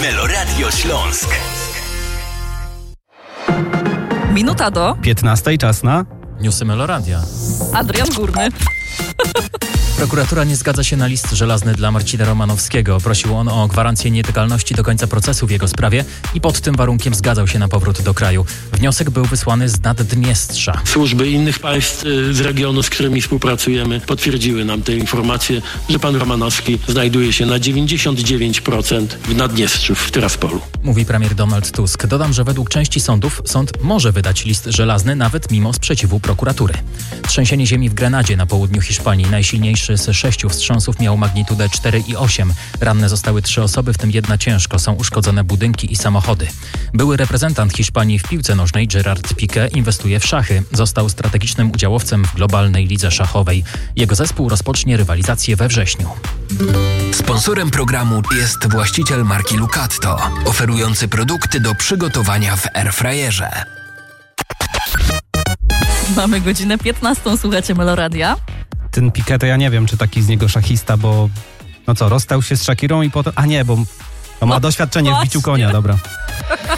Meloradio Śląsk. Minuta do 15 czas na Newsy Meloradia. Adrian Górny. Prokuratura nie zgadza się na list żelazny dla Marcina Romanowskiego. Prosił on o gwarancję nietykalności do końca procesu w jego sprawie i pod tym warunkiem zgadzał się na powrót do kraju. Wniosek był wysłany z Naddniestrza. Służby innych państw z regionu, z którymi współpracujemy, potwierdziły nam te informacje, że pan Romanowski znajduje się na 99% w Naddniestrzu, w Tyraspolu. Mówi premier Donald Tusk. Dodam, że według części sądów sąd może wydać list żelazny nawet mimo sprzeciwu prokuratury. Trzęsienie ziemi w Grenadzie na południu Hiszpanii. Najsilniejszy z 6 wstrząsów miał magnitudę 4,8. Ranne zostały 3 osoby, w tym 1 ciężko. Są uszkodzone budynki i samochody. Były reprezentant Hiszpanii w piłce nożnej Gerard Piqué inwestuje w szachy. Został strategicznym udziałowcem w globalnej lidze szachowej. Jego zespół rozpocznie rywalizację we wrześniu. Sponsorem programu jest właściciel marki Lucatto, oferujący produkty do przygotowania w airfryerze. Mamy godzinę 15, słuchacie Meloradia. ten Piqué, to ja nie wiem, czy taki z niego szachista, bo no co, rozstał się z Shakirą i potem... A nie, bo ma doświadczenie w biciu konia, dobra.